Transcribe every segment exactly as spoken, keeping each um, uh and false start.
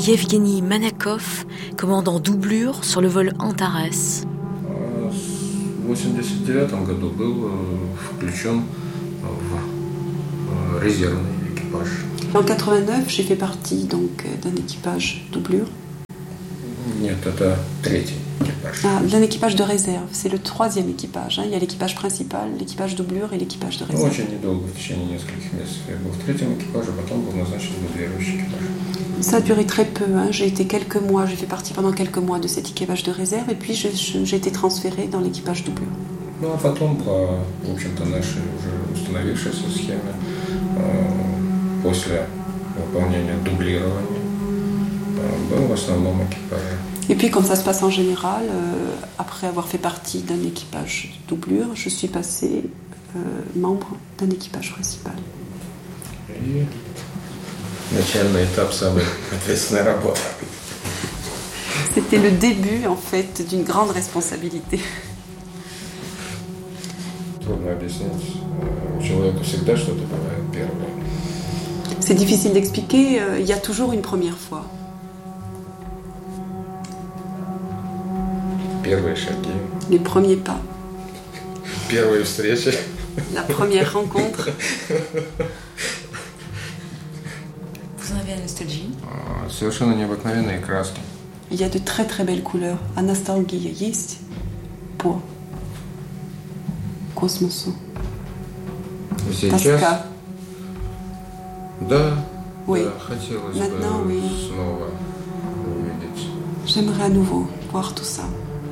Yevgeny Manakov commande en doublure sur le vol Antares. В восемьдесят девятом году был включен в резервный экипаж. En quatre-vingt-neuf, j'ai fait partie donc d'un équipage doublure. Нет, это третий экипаж. Ah, d'un équipage de réserve. C'est le troisième équipage. Hein. Il y a l'équipage principal, l'équipage doublure et l'équipage de réserve. Очень недолго, в течение нескольких месяцев. Я был в третьем экипаже, потом был назначен дублирующий экипаж. Ça a duré très peu. Hein. J'ai été quelques mois, j'ai fait partie pendant quelques mois de cet équipage de réserve, et puis je, je, j'ai été transférée dans l'équipage doublure. Ну а потом, по, в общем-то, нашей уже установившейся схеме, после выполнения дублирования, был в основном экипаже. Et puis, comme ça se passe en général, euh, après avoir fait partie d'un équipage doublure, je suis passée euh, membre d'un équipage principal. И начальный этап самой ответственной работы. C'était le début, en fait, d'une grande responsabilité. Трудно объяснить. У человека всегда что-то бывает первое. C'est difficile d'expliquer. Il y a toujours une première fois. Первые шаги. Les premiers pas. Первые встречи. La première rencontre. Vous en avez la nostalgie? Совершенно необыкновенные краски. Il y a de très très belles couleurs. А ностальгия есть по космосу. Сейчас? Тоска. Да, Oui. да, хотелось Maintenant, бы oui. снова увидеть. J'aimerais à nouveau voir tout ça.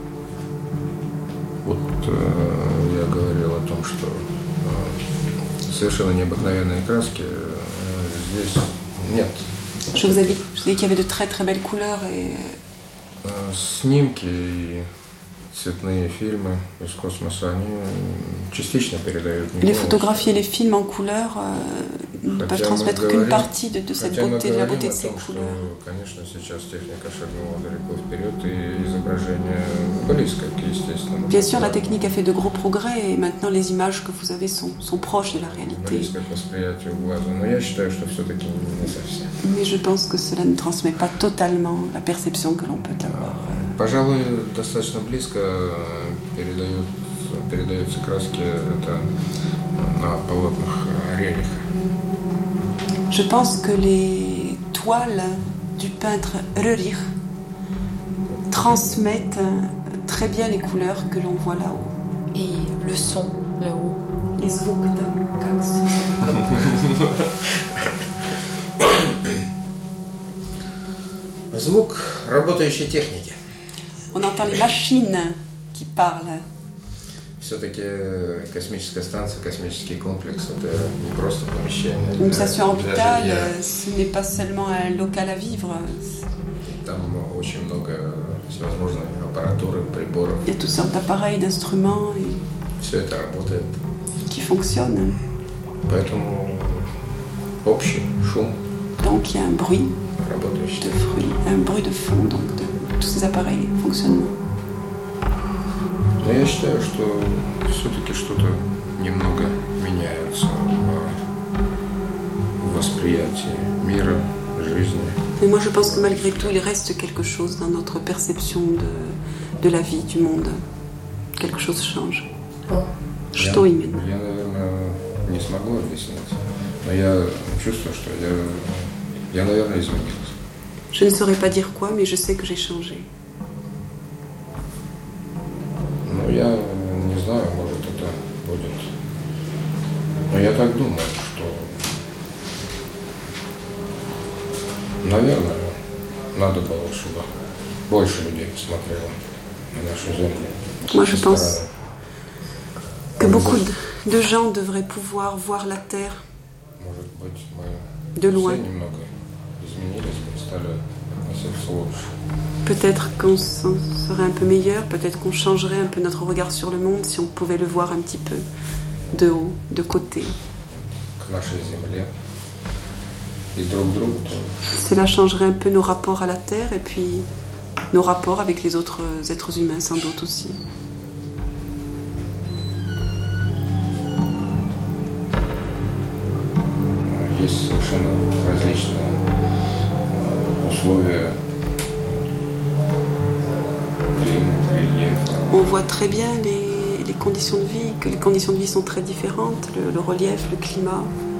Вот э, я говорил о том, что э, совершенно необыкновенные краски э, здесь нет. Je vous avais je vous ai dit qu'il y avait de très très belles couleurs et Э, Снимки и цветные фильмы из космоса, они частично передают. не les полностью. photographies et les films en couleur euh, ne peuvent transmettre qu'une partie de, de cette Хотя мы beauté, de la говорим beauté о de ces том, что, couleurs. конечно, сейчас техника шагнула далеко вперед, и изображение близко к естественному. Bien sûr, la technique a fait de gros progrès et maintenant les images que vous avez sont, sont proches de la réalité. Близко к восприятию глаза. Но я считаю, что все-таки не совсем. Mais je pense que cela ne transmet pas totalement la perception que l'on peut avoir. Пожалуй, достаточно близко передают, передаются краски это на полотнах Рериха. Je pense que les toiles du peintre Röhrich transmettent très bien les couleurs que l'on voit là-haut. Et le son là-haut. Les звук там, как Звук работающей техники. On entend les machines qui parlent. Все-таки космическая станция, космический комплекс – это не просто помещение. Une station для orbitale, жилья. ce n'est pas seulement un local à vivre. Там очень много всевозможной аппаратуры, приборов. Il y a toutes sortes d'appareils, d'instruments et- Все это работает. qui fonctionnent. Поэтому общий шум Donc il y a un bruit работающий. de fruits, un bruit de fond donc de tous ces appareils fonctionnent. Но я считаю, что все-таки что-то немного меняется в восприятии мира, жизни. Mais moi je pense que malgré tout il reste quelque chose dans notre perception de, de la vie, du monde. Quelque chose change. Что именно? Я, наверное, не смогу объяснить, но я чувствую, что я, я, наверное, изменился. Je ne saurais pas dire quoi, mais je sais que j'ai changé. Ну, я не знаю, может, это будет. Но я так думаю, что, наверное, надо было, чтобы больше людей посмотрело на нашу землю. Moi je со pense стороны. que beaucoup de, de gens devraient pouvoir voir la Terre Может быть, мы de loin. все немного изменились, мы стали относиться лучше. Peut-être qu'on s'en serait un peu meilleur, peut-être qu'on changerait un peu notre regard sur le monde si on pouvait le voir un petit peu de haut, de côté. К нашей земле и друг к другу тоже. Cela changerait un peu nos rapports à la Terre et puis nos rapports avec les autres êtres humains sans doute aussi. Есть совершенно различные условия климата, рельефа. On voit très bien les, les conditions de vie, que les conditions de vie sont très différentes, le, le relief, le climat.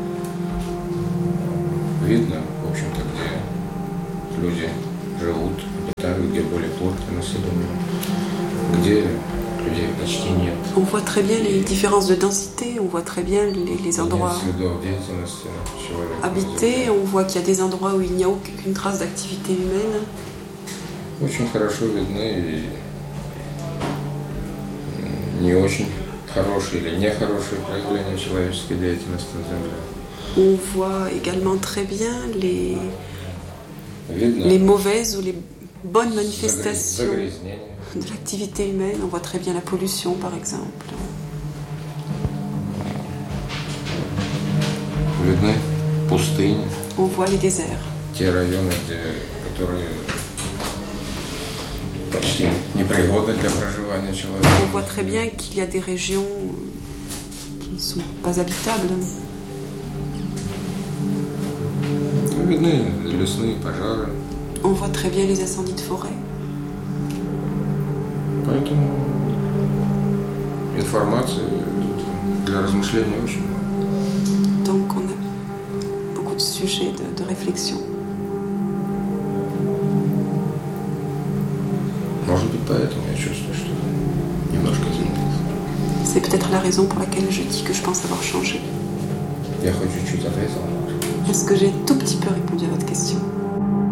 Видно, в общем-то, где люди живут, обитают, где более плотное население, где людей почти нет. On voit très bien les différences de densité, on voit très bien les, les endroits Следов деятельности человека. habités, on voit qu'il y a des endroits où il n'y a aucune trace d'activité humaine. Очень хорошо видны и не очень хорошие или нехорошие проявления человеческой деятельности на Земле. On voit également très bien les, Видно les mauvaises ou les bonnes manifestations загрязнение. de l'activité humaine. On voit très bien la pollution, par exemple. Видны пустыни, On voit les déserts. те районы, где, которые почти непригодны для проживания человека. On voit très bien qu'il y a des régions qui ne sont pas habitables. Видны лесные пожары, On voit très bien les incendies de forêt. поэтому информации для размышления очень много. Donc on a beaucoup de sujets de, de réflexion. Может быть, поэтому я чувствую, что немножко изменилось. C'est peut-être la raison pour laquelle je dis que je pense avoir changé. Я хоть чуть-чуть ответил. Est-ce que j'ai tout petit peu répondu à votre question ?